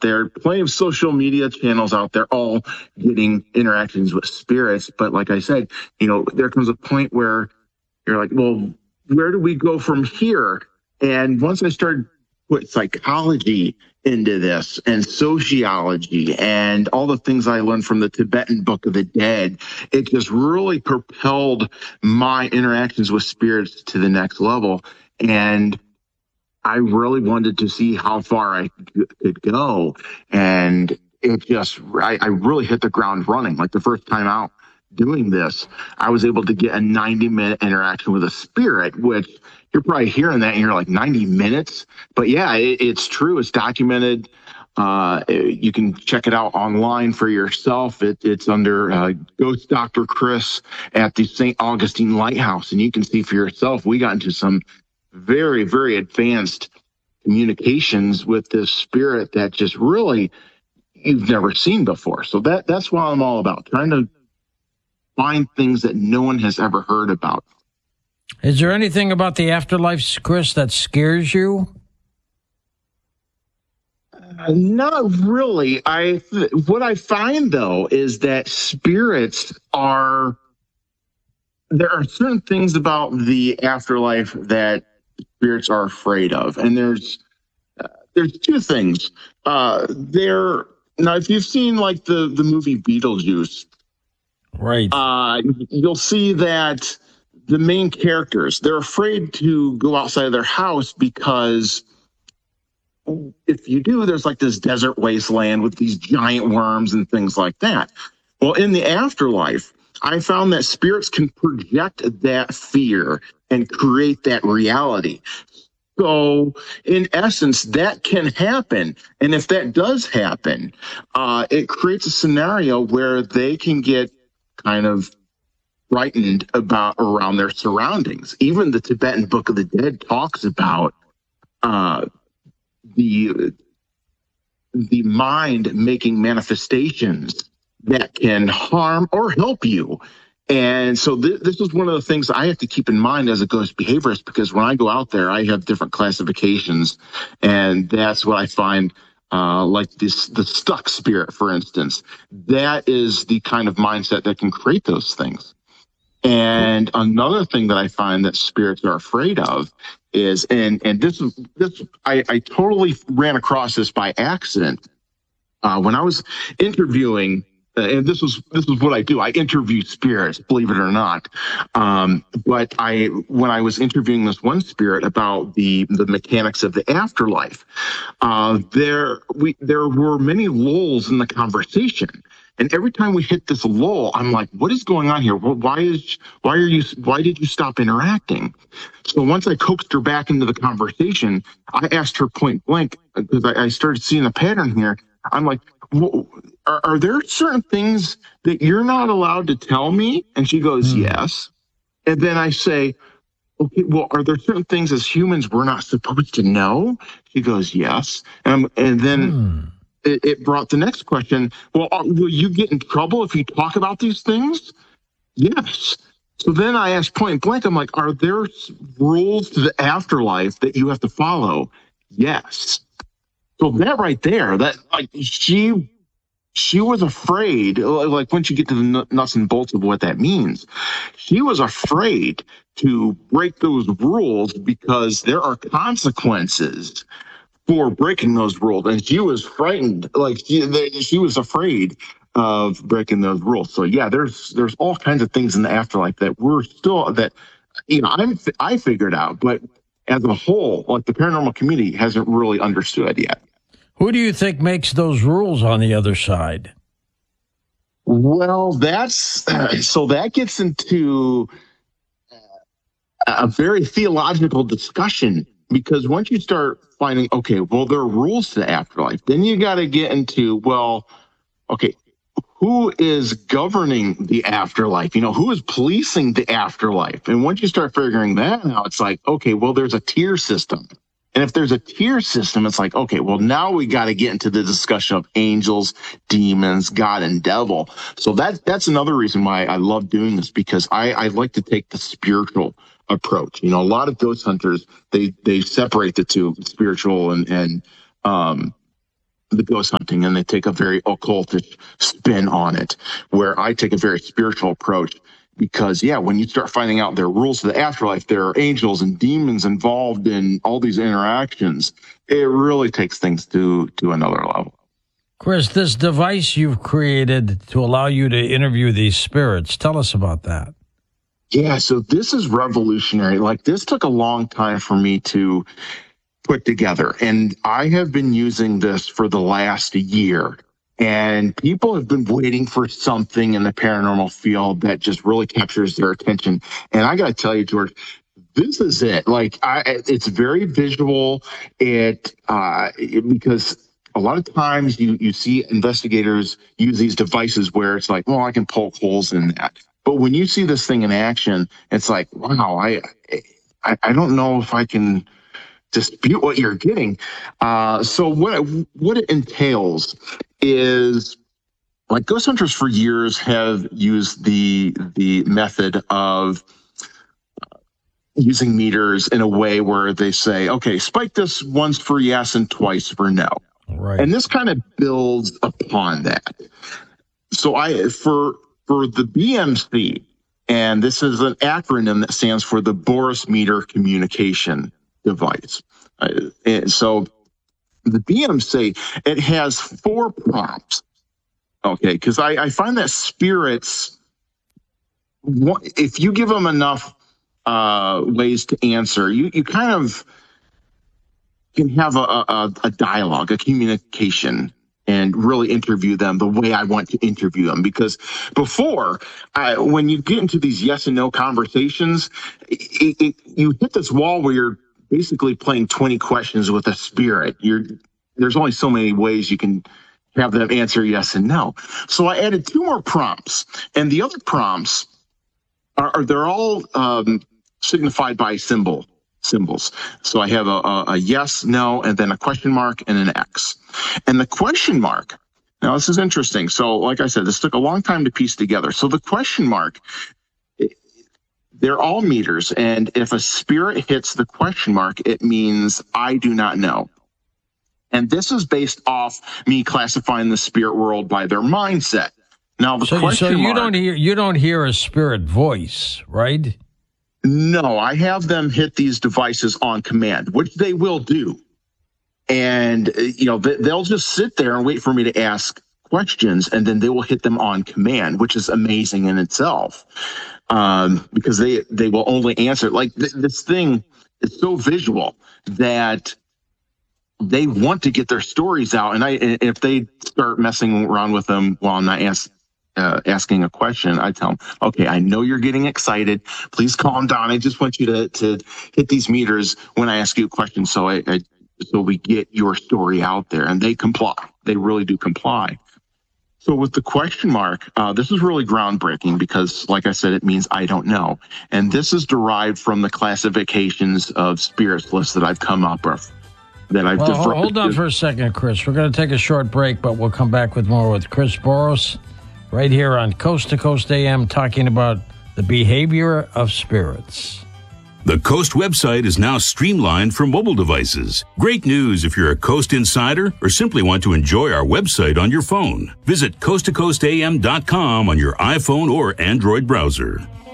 there, plenty of social media channels out there, all getting interactions with spirits. But like I said, there comes a point where you're like, well, where do we go from here? And once I started put psychology into this and sociology and all the things I learned from the Tibetan Book of the Dead, it just really propelled my interactions with spirits to the next level. And I really wanted to see how far I could go. And I really hit the ground running. Like the first time out doing this, I was able to get a 90-minute interaction with a spirit, which you're probably hearing that and you're like, 90 minutes? But yeah, it's true. It's documented. You can check it out online for yourself. It's under Ghost Dr. Chris at the St. Augustine Lighthouse. And you can see for yourself, we got into some very, very advanced communications with this spirit that just really you've never seen before. So that's what I'm all about, trying to find things that no one has ever heard about. Is there anything about the afterlife, Chris, that scares you? Not really. What I find, though, is that there are certain things about the afterlife that spirits are afraid of. And there's two things. Now, if you've seen like the movie Beetlejuice, right, you'll see that the main characters, they're afraid to go outside of their house because if you do, there's like this desert wasteland with these giant worms and things like that. Well, in the afterlife, I found that spirits can project that fear and create that reality. So in essence, that can happen. And if that does happen, it creates a scenario where they can get kind of frightened around their surroundings. Even the Tibetan Book of the Dead talks about the mind making manifestations that can harm or help you. And so this is one of the things I have to keep in mind as a ghost behaviorist, because when I go out there, I have different classifications. And that's what I find, like the stuck spirit, for instance. That is the kind of mindset that can create those things. And another thing that I find that spirits are afraid of is, and this I totally ran across this by accident. When I was interviewing, and this is what I do. I interview spirits, believe it or not. But when I was interviewing this one spirit about the mechanics of the afterlife, there were many lulls in the conversation. And every time we hit this lull, I'm like, what is going on here? Why did you stop interacting? So once I coaxed her back into the conversation, I asked her point blank, because I started seeing a pattern here. I'm like, well, are there certain things that you're not allowed to tell me? And she goes, yes. And then I say, okay, well, are there certain things as humans we're not supposed to know? She goes, yes. And then it brought the next question. Well, will you get in trouble if you talk about these things? Yes. So then I asked point blank, I'm like, are there rules to the afterlife that you have to follow? Yes. So that right there, that like she was afraid, like once you get to the nuts and bolts of what that means, she was afraid to break those rules because there are consequences for breaking those rules. And she was frightened, like she was afraid of breaking those rules. So yeah, there's all kinds of things in the afterlife that I figured out, but as a whole, like the paranormal community hasn't really understood yet. Who do you think makes those rules on the other side? Well, that gets into a very theological discussion, because once you start finding, okay, well, there are rules to the afterlife, then you got to get into, well, okay, who is governing the afterlife? Who is policing the afterlife? And once you start figuring that out, it's like, okay, well, there's a tier system. And if there's a tier system, it's like, okay, well, now we got to get into the discussion of angels, demons, God, and devil. So that's another reason why I love doing this, because I like to take the spiritual approach. A lot of ghost hunters, they separate the two, spiritual and the ghost hunting, and they take a very occultish spin on it, where I take a very spiritual approach. Because, when you start finding out there are rules to the afterlife, there are angels and demons involved in all these interactions, it really takes things to another level. Chris, this device you've created to allow you to interview these spirits, tell us about that. Yeah, so this is revolutionary. Like, this took a long time for me to put together, and I have been using this for the last year. And people have been waiting for something in the paranormal field that just really captures their attention. And I got to tell you, George, this is it. Like, it's very visual. Because a lot of times you see investigators use these devices where it's like, well, I can poke holes in that. But when you see this thing in action, it's like, wow, I don't know if I can dispute what you're getting. So what it entails is, like, ghost hunters for years have used the method of using meters in a way where they say, okay, spike this once for yes and twice for no. Right. And this kind of builds upon that. So for the BMC, and this is an acronym that stands for the Boris Meter Communication Device. And so the BMC, it has 4 prompts. Okay, because I find that spirits, if you give them enough ways to answer, you kind of can have a dialogue, a communication, and really interview them the way I want to interview them. Because before, when you get into these yes and no conversations, you hit this wall where you're basically playing 20 questions with a spirit. There's only so many ways you can have them answer yes and no. So I added 2 more prompts, and the other prompts they're all signified by symbols. So I have a yes, no, and then a question mark and an X. And the question mark, now this is interesting. So like I said, this took a long time to piece together. So the question mark, they're all meters, and if a spirit hits the question mark, it means I do not know. And this is based off me classifying the spirit world by their mindset. Now the question mark, you don't hear a spirit voice, right? No, I have them hit these devices on command, which they will do. And they'll just sit there and wait for me to ask questions, and then they will hit them on command, which is amazing in itself. Because they will only answer, like, this thing is so visual that they want to get their stories out. And if they start messing around with them while I'm not asking a question, I tell them, okay, I know you're getting excited. Please calm down. I just want you to hit these meters when I ask you a question, so we get your story out there. And they comply. They really do comply. So with the question mark, this is really groundbreaking because, like I said, it means I don't know. And this is derived from the classifications of spirits lists that I've come up with. Hold on for a second, Chris. We're going to take a short break, but we'll come back with more with Chris Boros right here on Coast to Coast AM, talking about the behavior of spirits. The Coast website is now streamlined for mobile devices. Great news if you're a Coast insider or simply want to enjoy our website on your phone. Visit coasttocoastam.com on your iPhone or Android browser.